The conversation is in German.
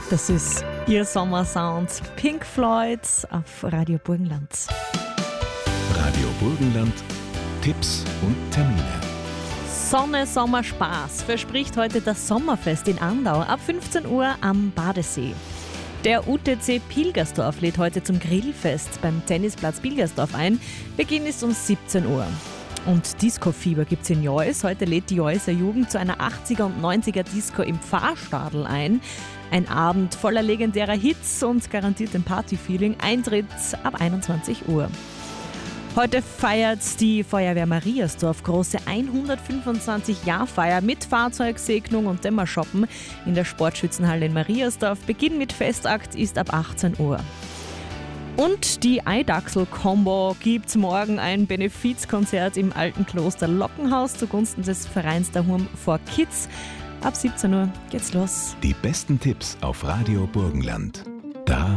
Das ist Ihr Sommersound, Pink Floyd auf Radio Burgenland. Radio Burgenland, Tipps und Termine. Sonne, Sommer, Spaß verspricht heute das Sommerfest in Andau ab 15 Uhr am Badesee. Der UTC Pilgersdorf lädt heute zum Grillfest beim Tennisplatz Pilgersdorf ein. Beginn ist um 17 Uhr. Und Disco-Fieber gibt's in Jois. Heute lädt die Joiser Jugend zu einer 80er und 90er Disco im Pfarrstadl ein. Ein Abend voller legendärer Hits und garantiertem Party-Feeling. Eintritt ab 21 Uhr. Heute feiert die Feuerwehr Mariasdorf große 125-Jahr-Feier mit Fahrzeugsegnung und Dämmershoppen in der Sportschützenhalle in Mariasdorf. Beginn mit Festakt ist ab 18 Uhr. Und die Eidachsel-Combo gibt morgen ein Benefizkonzert im Alten Kloster Lockenhaus zugunsten des Vereins Daheim for Kids. Ab 17 Uhr geht's los. Die besten Tipps auf Radio Burgenland. Da,